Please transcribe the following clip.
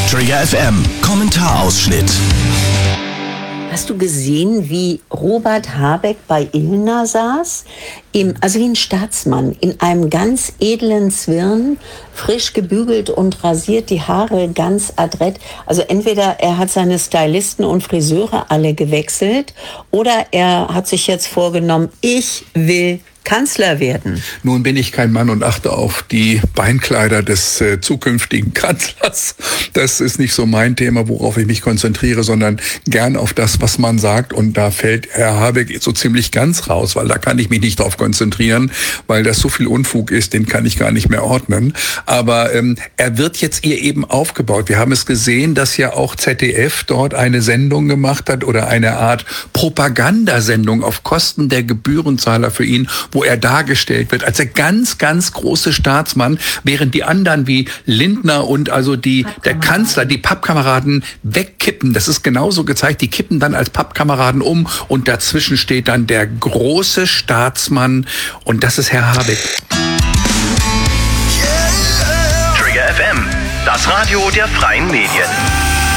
Trigger FM Kommentarausschnitt. Hast du gesehen, wie Robert Habeck bei Ilna saß? Also wie ein Staatsmann, in einem ganz edlen Zwirn, frisch gebügelt und rasiert, die Haare ganz adrett. Also entweder er hat seine Stylisten und Friseure alle gewechselt oder er hat sich jetzt vorgenommen, ich will Kanzler werden. Nun bin ich kein Mann und achte auf die Beinkleider des zukünftigen Kanzlers. Das ist nicht so mein Thema, worauf ich mich konzentriere, sondern gern auf das, was man sagt. Und da fällt Herr Habeck so ziemlich ganz raus, weil da kann ich mich nicht drauf konzentrieren, weil das so viel Unfug ist, den kann ich gar nicht mehr ordnen. Aber er wird jetzt ihr eben aufgebaut. Wir haben es gesehen, dass ja auch ZDF dort eine Sendung gemacht hat oder eine Art Propagandasendung auf Kosten der Gebührenzahler für ihn, wo er dargestellt wird als der ganz, ganz große Staatsmann, während die anderen wie Lindner und also der Kanzler, die Pappkameraden wegkippen. Das ist genauso gezeigt. Die kippen dann als Pappkameraden um und dazwischen steht dann der große Staatsmann und das ist Herr Habeck. Trigger FM, das Radio der freien Medien.